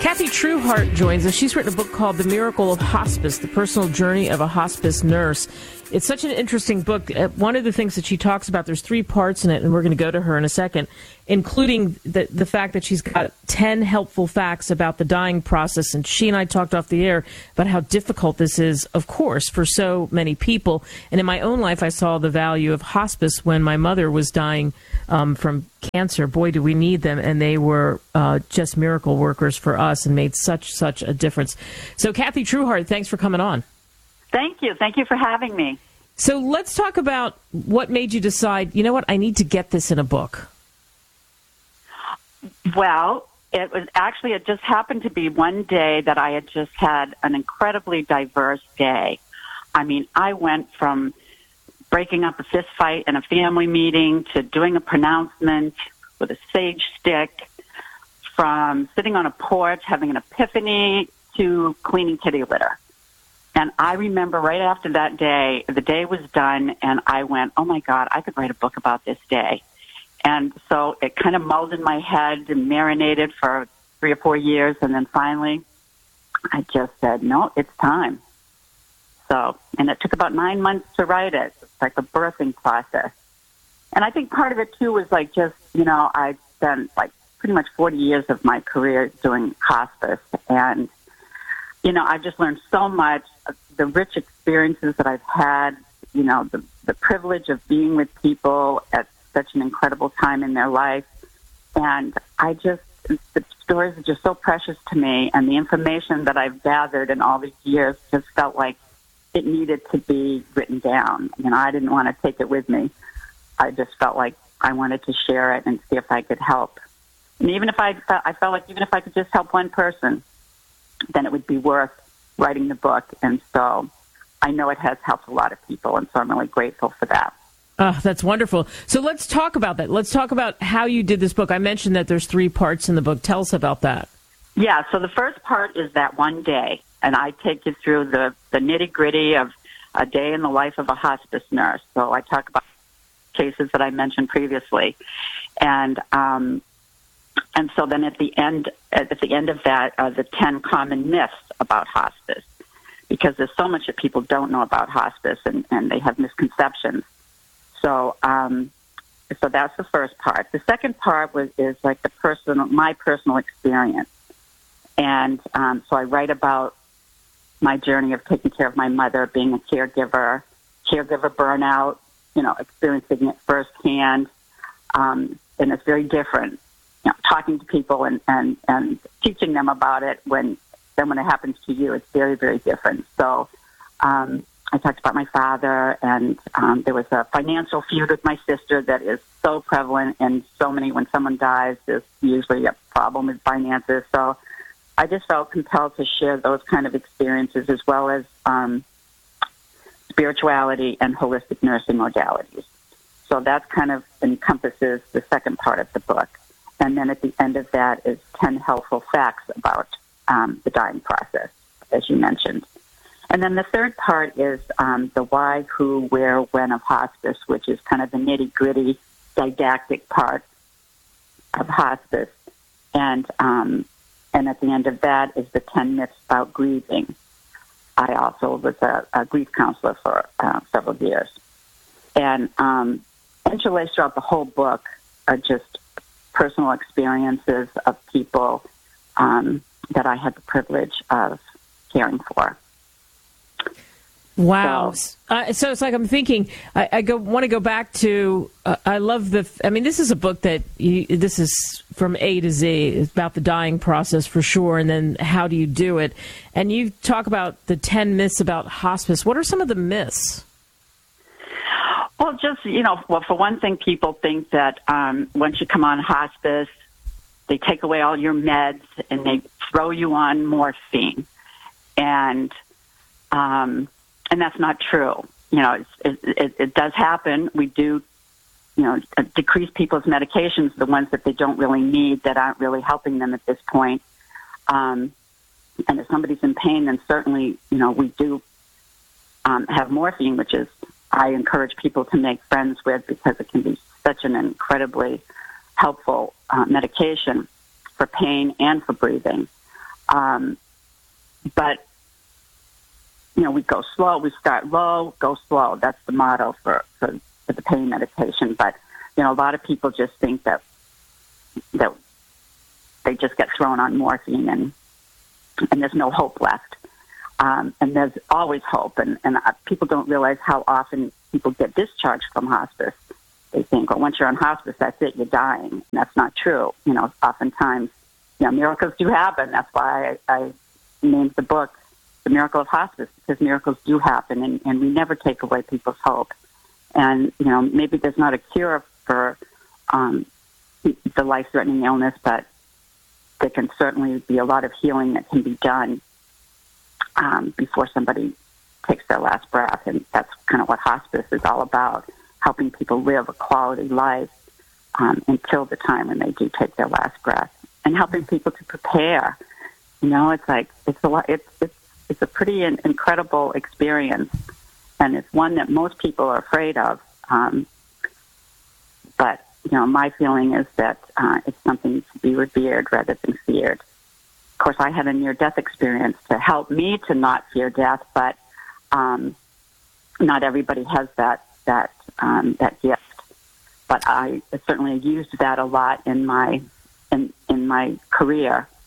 Kathy Trueheart joins us. She's written a book called The Miracle of Hospice, The Personal Journey of a Hospice Nurse. It's such an interesting book. One of the things that she talks about, there's 3 parts in it, and we're going to go to her in a second, including the fact that she's got 10 helpful facts about the dying process. And she and I talked off the air about how difficult this is, of course, for so many people. And in my own life, I saw the value of hospice when my mother was dying from cancer. Boy, do we need them. And they were just miracle workers for us and made such a difference. So, Kathy Trueheart, thanks for coming on. Thank you. Thank you for having me. So let's talk about what made you decide, you know what, I need to get this in a book. Well, it just happened to be one day that I had just had an incredibly diverse day. I mean, I went from breaking up a fist fight in a family meeting to doing a pronouncement with a sage stick, from sitting on a porch having an epiphany to cleaning kitty litter. And I remember right after that day, the day was done, and I went, oh, my God, I could write a book about this day. And so it kind of mulled in my head and marinated for 3 or 4 years, and then finally I just said, no, it's time. So, and it took about 9 months to write it. It's like a birthing process. And I think part of it, too, was like just, I spent like pretty much 40 years of my career doing hospice, and I've just learned so much, the rich experiences that I've had, the privilege of being with people at such an incredible time in their life. And the stories are just so precious to me, and the information that I've gathered in all these years just felt like it needed to be written down. I didn't want to take it with me. I just felt like I wanted to share it and see if I could help. And even if I felt like even if I could just help one person, then it would be worth writing the book. And so I know it has helped a lot of people, and so I'm really grateful for that. Oh, that's wonderful. So let's talk about that. Let's talk about how you did this book. I mentioned that there's 3 parts in the book. Tell us about that. Yeah, so the first part is that one day, and I take you through the nitty-gritty of a day in the life of a hospice nurse. So I talk about cases that I mentioned previously. And so then at the end of that, the 10 common myths about hospice, because there's so much that people don't know about hospice, and they have misconceptions. So that's the first part. The second part is like my personal experience. And so I write about my journey of taking care of my mother, being a caregiver burnout, experiencing it firsthand. And it's very different. Talking to people and teaching them about it when it happens to you, it's very, very different. So I talked about my father, and there was a financial feud with my sister that is so prevalent in so many. When someone dies, there's usually a problem with finances. So I just felt compelled to share those kind of experiences, as well as spirituality and holistic nursing modalities. So that kind of encompasses the second part of the book. And then at the end of that is 10 helpful facts about the dying process, as you mentioned. And then the third part is the why, who, where, when of hospice, which is kind of the nitty-gritty didactic part of hospice. And at the end of that is the 10 myths about grieving. I also was a grief counselor for several years. And interlaced throughout the whole book are just personal experiences of people that I had the privilege of caring for. Wow. So it's like I'm thinking, I want to go back to, I love this is a book that, this is from A to Z. It's about the dying process for sure, and then how do you do it? And you talk about the 10 myths about hospice. What are some of the myths? Well, just, for one thing, people think that once you come on hospice, they take away all your meds and they throw you on morphine. And that's not true. It does happen. We do, decrease people's medications, the ones that they don't really need, that aren't really helping them at this point. And if somebody's in pain, then certainly, we do have morphine, which is, I encourage people to make friends with, because it can be such an incredibly helpful medication for pain and for breathing. But, we go slow. We start low, go slow. That's the motto for the pain medication. But, a lot of people just think that they just get thrown on morphine and there's no hope left. And there's always hope. And people don't realize how often people get discharged from hospice. They think, well, once you're on hospice, that's it, you're dying. And that's not true. Oftentimes, miracles do happen. That's why I named the book The Miracle of Hospice, because miracles do happen, and we never take away people's hope. And, maybe there's not a cure for the life-threatening illness, but there can certainly be a lot of healing that can be done before somebody takes their last breath. And that's kind of what hospice is all about, helping people live a quality life until the time when they do take their last breath, and helping people to prepare. It's a pretty incredible experience, and it's one that most people are afraid of. But my feeling is that it's something to be revered rather than feared. Of course, I had a near-death experience to help me to not fear death, but not everybody has that gift. But I certainly used that a lot in my career,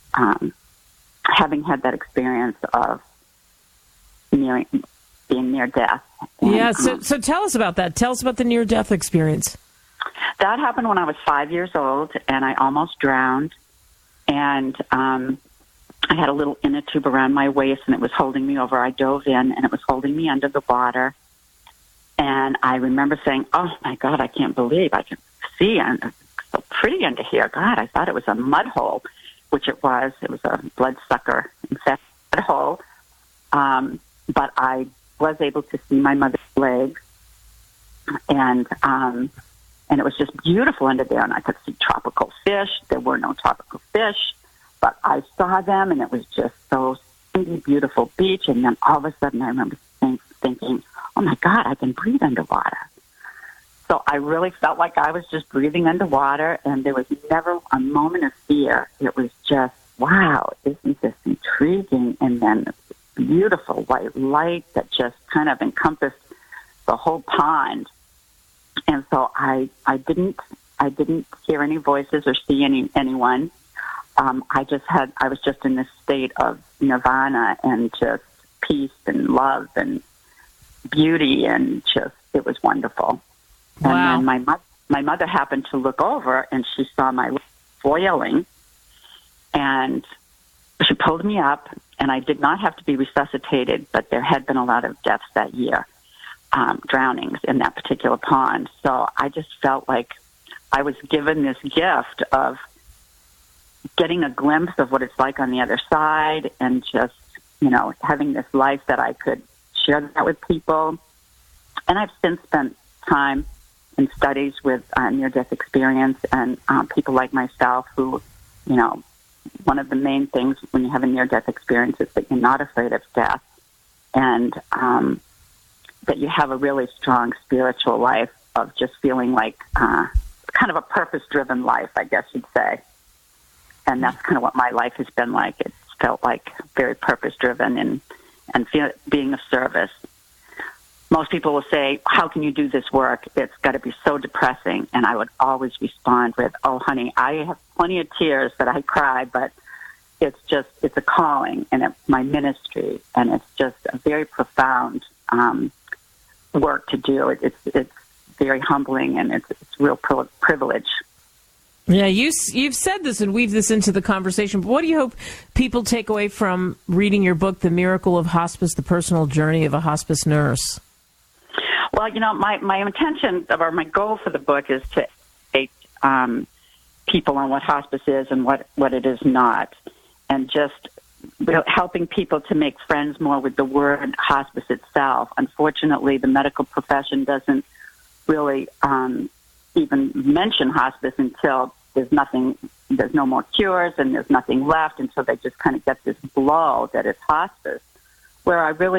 having had that experience of being near death. And, so tell us about that. Tell us about the near-death experience. That happened when I was 5 years old, and I almost drowned. And I had a little inner tube around my waist, and it was holding me over. I dove in, and it was holding me under the water. And I remember saying, oh, my God, I can't believe I can see. And it's so pretty under here. God, I thought it was a mud hole, which it was. It was a bloodsucker infected hole. But I was able to see my mother's legs. And it was just beautiful under there. And I could see tropical fish. There were no tropical fish, but I saw them, and it was just so beautiful beach. And then all of a sudden I remember thinking, oh, my God, I can breathe underwater. So I really felt like I was just breathing underwater, and there was never a moment of fear. It was just, wow, isn't this intriguing? And then this beautiful white light that just kind of encompassed the whole pond. And so I didn't hear any voices or see anyone. I was just in this state of nirvana and just peace and love and beauty, and just, it was wonderful. Wow. And then my mother happened to look over, and she saw my leg boiling, and she pulled me up, and I did not have to be resuscitated, but there had been a lot of deaths that year, drownings in that particular pond. So I just felt like I was given this gift of getting a glimpse of what it's like on the other side, and just, having this life that I could share that with people. And I've since spent time in studies with near-death experience and people like myself who, one of the main things when you have a near-death experience is that you're not afraid of death, and that you have a really strong spiritual life of just feeling like kind of a purpose-driven life, I guess you'd say. And that's kind of what my life has been like. It's felt like very purpose-driven and being of service. Most people will say, how can you do this work? It's got to be so depressing. And I would always respond with, oh, honey, I have plenty of tears that I cry, but it's a calling, and it's my ministry, and it's just a very profound work to do. It's very humbling, and it's real privilege. Yeah, you've said this and weaved this into the conversation, but what do you hope people take away from reading your book, The Miracle of Hospice, The Personal Journey of a Hospice Nurse? Well, my intention, or my goal for the book, is to educate people on what hospice is and what it is not, and just helping people to make friends more with the word hospice itself. Unfortunately, the medical profession doesn't really even mention hospice until there's no more cures and there's nothing left, and so they just kind of get this blow that it's hospice. Where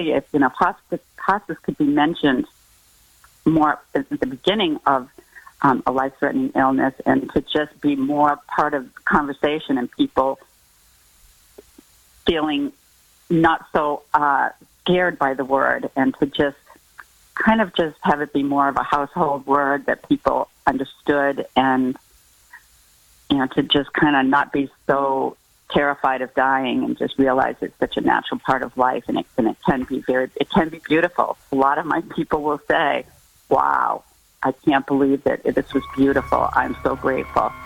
hospice could be mentioned more at the beginning of a life-threatening illness, and to just be more part of the conversation, and people feeling not so scared by the word, and to just kind of just have it be more of a household word that people understood, and to just kind of not be so terrified of dying, and just realize it's such a natural part of life, and it can be beautiful. A lot of my people will say, "Wow, I can't believe that this was beautiful. I'm so grateful."